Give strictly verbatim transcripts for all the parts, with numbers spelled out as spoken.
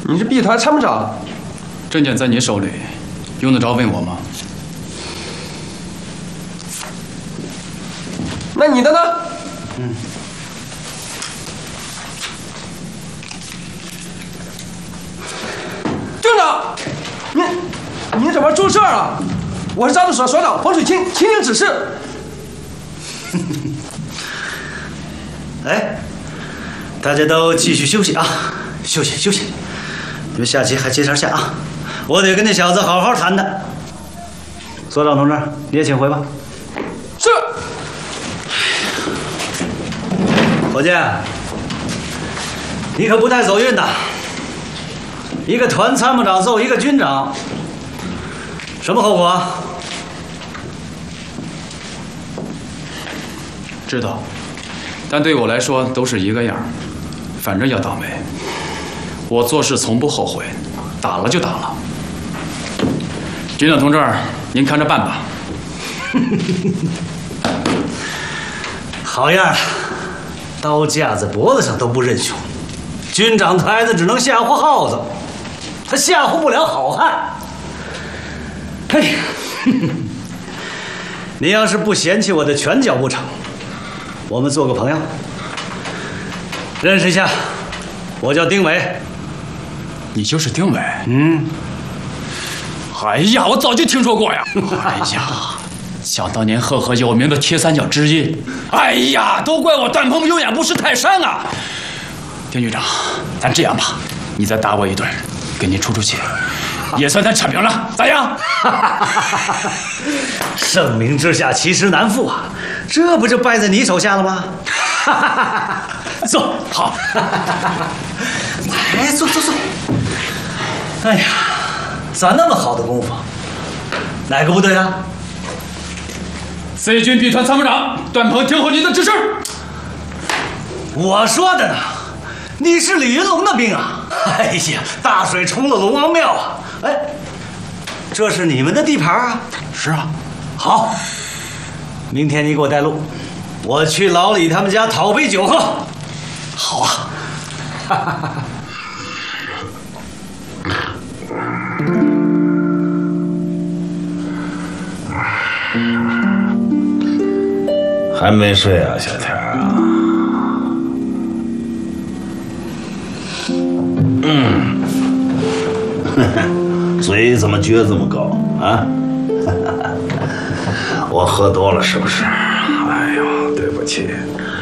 你是B团参谋长， 证件在你手里，用得着问我吗？ 那你的呢？嗯。队长，你你怎么出事了？我是张子所所长冯水清，请领指示。 哎，大家都继续休息啊，休息休息。你们下棋还接茬下啊，我得跟那小子好好谈谈。所长同志，你也请回吧。 是。 火箭，你可不太走运呐！一个团参谋长揍一个军长，什么后果啊？ 知道，但对我来说都是一个样，反正要倒霉。我做事从不后悔，打了就打了。军长同志，您看着办吧。 好样的，刀架在脖子上都不认凶。军长台子只能吓唬耗子，他吓唬不了好汉。嘿，你要是不嫌弃我的拳脚不成，我们做个朋友，认识一下，我叫丁伟。 你就是丁伟？ 嗯。 哎呀，我早就听说过呀。哎呀，想当年赫赫有名的铁三角之一。哎呀，都怪我段鹏有眼不识泰山啊！丁局长，咱这样吧，你再打我一顿，给您出出气，也算咱扯平了，咋样？ 盛名之下，其实难副啊，这不就败在你手下了吗？坐，好。哎，坐坐坐。哎呀，咋那么好的功夫？哪个部队啊 ？C 军 B 团参谋长段鹏，听候您的指示。 我说的呢，你是李云龙的兵啊！哎呀，大水冲了龙王庙啊！哎，这是你们的地盘啊？ 是啊。 好，明天你给我带路，我去老李他们家讨杯酒喝。 好啊。哈哈哈。 还没睡啊，小天啊？嗯，嘴怎么撅这么高啊？我喝多了是不是？哎呦，对不起。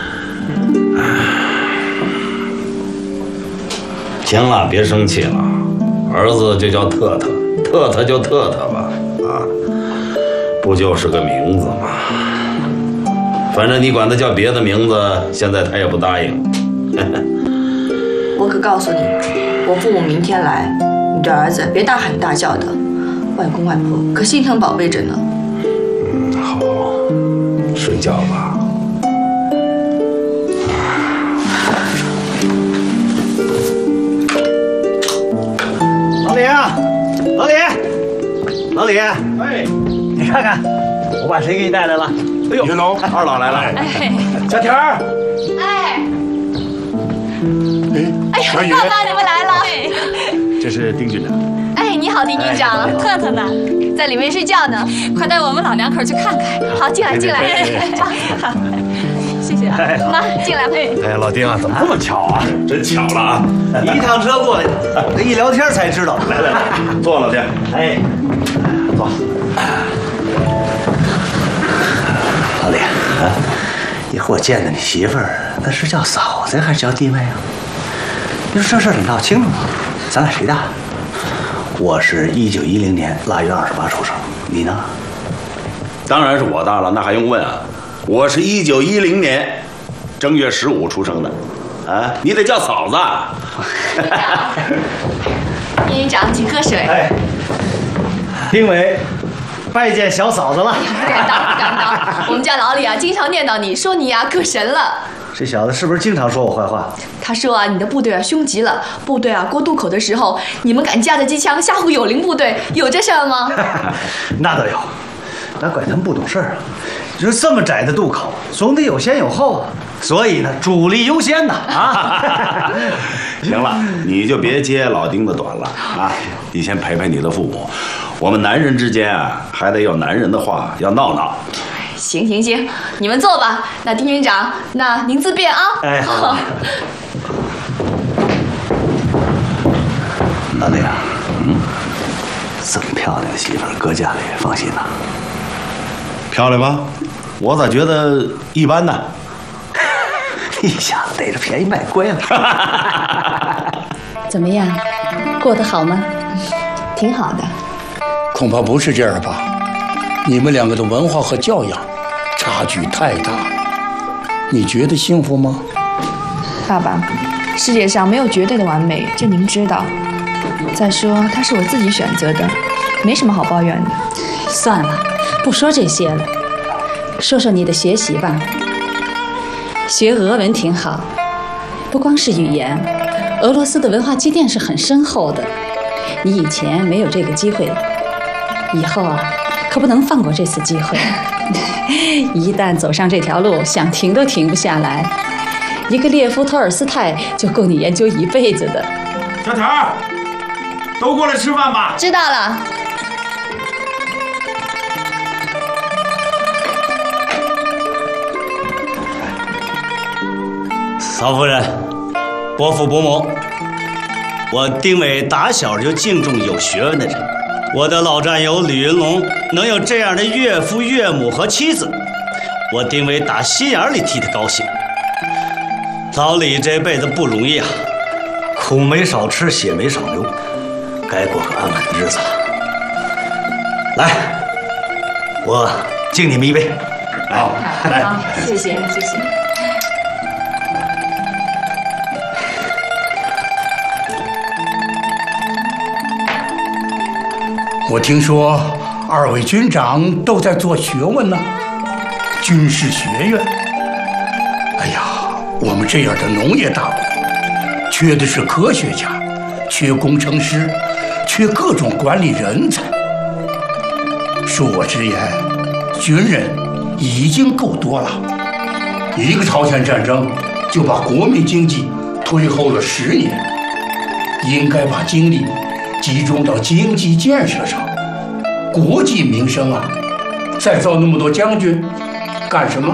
行了，别生气了。儿子就叫特特，特特就特特吧，啊，不就是个名字吗？反正你管他叫别的名字，现在他也不答应。 我可告诉你，我父母明天来，你对儿子别大喊大叫的，外公外婆可心疼宝贝着呢。 嗯，好，睡觉吧。 老李啊，老李，老李， 哎， 你看看，我把谁给你带来了？ 哎呦，云龙，二老来了。 哎， 小田儿。 哎。 哎呀， 爸爸你们来了。 这是丁军长。 哎，你好，丁军长。特特呢？在里面睡觉呢。快带我们老两口去看看。好，进来，进来。好，谢谢啊。妈，进来吧。 哎呀，老丁啊，怎么这么巧啊？ 真巧了啊！ 一趟车过来，这一聊天才知道。 来来来，坐，老丁。 哎，坐。老李，啊，一会儿我见到你媳妇儿，那是叫嫂子还是叫弟妹啊？你说这事儿得闹清楚啊！咱俩谁大？我是一九一零年腊月二十八出生，你呢？ 当然是我大了，那还用问啊？我是一九一零年正月十五出生的，啊，你得叫嫂子。 丁军长，请喝水。 哎，丁伟。拜见小嫂子了， 不敢当，不敢当。我们家老李啊，经常念叨你，说你呀、啊、可神了。 这小子是不是经常说我坏话？ 他说啊，你的部队啊凶极了，部队啊过渡口的时候，你们敢架着机枪吓唬友邻部队，有这事儿吗？ 那倒有，哪怪他们不懂事儿啊！就是这么窄的渡口，总得有先有后啊。所以呢，主力优先呐啊！ 行了，你就别接老丁的短了啊！你先陪陪你的父母，我们男人之间啊，还得有男人的话，要闹闹。 行行行，你们坐吧。那丁军长，那您自便啊。 哎，好。老丁，嗯，这么漂亮的媳妇儿搁家里放心呐？ 漂亮吗？我咋觉得一般呢？ 你小子逮着便宜卖乖了。 怎么样，过得好吗？ 挺好的。 恐怕不是这样吧？你们两个的文化和教养差距太大，你觉得幸福吗？ 爸爸，世界上没有绝对的完美，这您知道。再说，他是我自己选择的，没什么好抱怨的。 算了，不说这些了，说说你的学习吧。学俄文挺好，不光是语言，俄罗斯的文化积淀是很深厚的。你以前没有这个机会，以后啊，可不能放过这次机会。一旦走上这条路，想停都停不下来。一个列夫·托尔斯泰就够你研究一辈子的。 小田儿，都过来吃饭吧。 知道了。 曹夫人，伯父伯母，我丁伟打小就敬重有学问的人。我的老战友李云龙能有这样的岳父岳母和妻子，我丁伟打心眼里替他高兴。老李这辈子不容易啊，苦没少吃，血没少流，该过个安稳的日子了。来，我敬你们一杯。 好，来， 好，谢谢，谢谢。 我听说二位军长都在做学问呢，军事学院。哎呀，我们这样的农业大国，缺的是科学家，缺工程师，缺各种管理人才。恕我直言，军人已经够多了，一个朝鲜战争就把国民经济推后了十年，应该把精力集中到经济建设上，国计民生啊！再造那么多将军，干什么？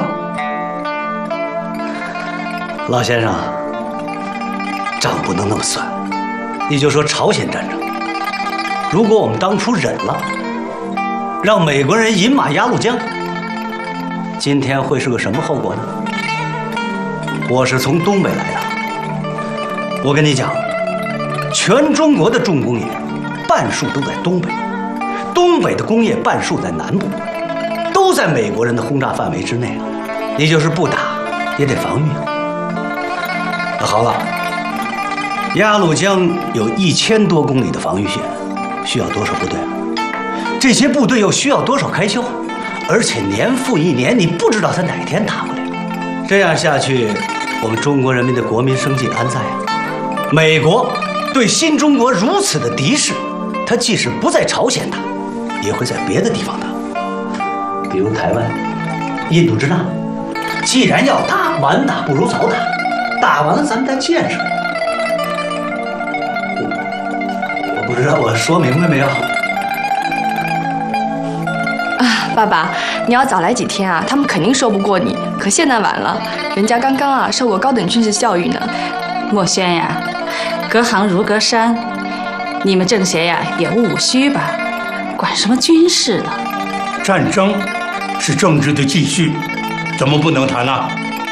老先生，账不能那么算。你就说朝鲜战争，如果我们当初忍了，让美国人饮马鸭绿江，今天会是个什么后果呢？我是从东北来的，我跟你讲，全中国的重工业半数都在东北，东北的工业半数在南部，都在美国人的轰炸范围之内啊！你就是不打，也得防御啊。那好了，鸭绿江有一千多公里的防御线，需要多少部队啊？这些部队又需要多少开销？而且年复一年，你不知道他哪天打过来。这样下去，我们中国人民的国民生计安在啊？美国对新中国如此的敌视，他即使不在朝鲜打，也会在别的地方打，比如台湾、印度支那。既然要打，晚打不如早打，打完了咱们再建设。我我不知道我说明白没有？ 啊，爸爸，你要早来几天啊，他们肯定说不过你。可现在晚了，人家刚刚啊受过高等军事教育呢。 墨轩呀，隔行如隔山，你们政协呀也务务虚吧，管什么军事呢？ 战争是政治的继续，怎么不能谈呢？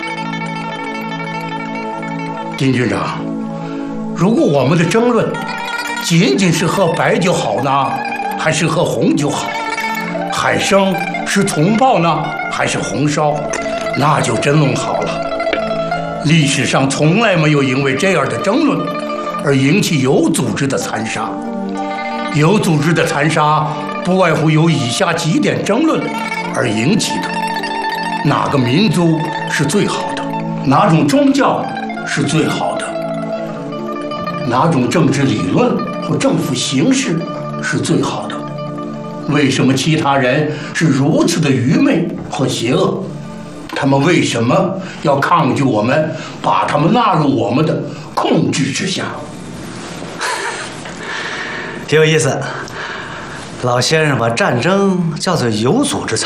丁军长，如果我们的争论仅仅是喝白酒好呢，还是喝红酒好？海参是葱爆呢，还是红烧？那就真弄好了。历史上从来没有因为这样的争论而引起有组织的残杀。有组织的残杀不外乎由以下几点争论而引起的：哪个民族是最好的？哪种宗教是最好的？哪种政治理论和政府形式是最好的？为什么其他人是如此的愚昧和邪恶？他们为什么要抗拒我们，把他们纳入我们的控制之下。 挺有意思。老先生把战争叫做有组织